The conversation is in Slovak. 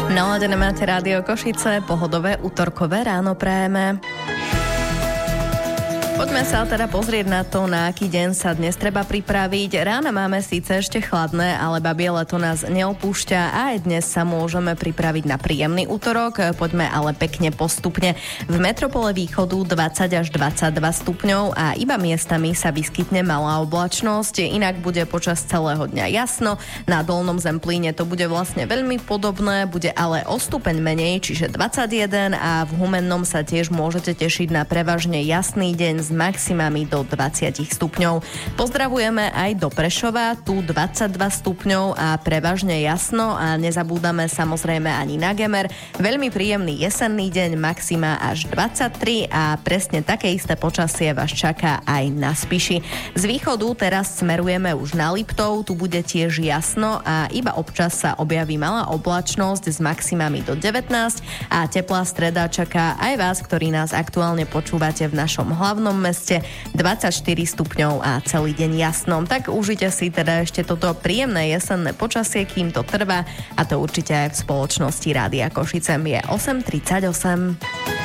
Naladené máte Rádio Košice, pohodové útorkové ráno prajeme. Poďme sa teda pozrieť na to, na aký deň sa dnes treba pripraviť. Rána máme síce ešte chladné, ale babie leto nás neopúšťa a aj dnes sa môžeme pripraviť na príjemný útorok. Poďme ale pekne postupne. V metropole východu 20 až 22 stupňov a iba miestami sa vyskytne malá oblačnosť. Inak bude počas celého dňa jasno. Na dolnom Zemplíne to bude vlastne veľmi podobné, bude ale o stupeň menej, čiže 21 a v Humennom sa tiež môžete tešiť na prevažne jasný deň s maximami do 20 stupňov. Pozdravujeme aj do Prešova, tu 22 stupňov a prevažne jasno a nezabúdame samozrejme ani na Gemer. Veľmi príjemný jesenný deň, maxima až 23 a presne také isté počasie vás čaká aj na Spiši. Z východu teraz smerujeme už na Liptov, tu bude tiež jasno a iba občas sa objaví malá oblačnosť s maximami do 19 a teplá streda čaká aj vás, ktorí nás aktuálne počúvate v našom hlavnom meste, 24 stupňov a celý deň jasno. Tak užite si teda ešte toto príjemné jesenné počasie, kým to trvá, a to určite aj v spoločnosti Rádia Košice. Je 8:38.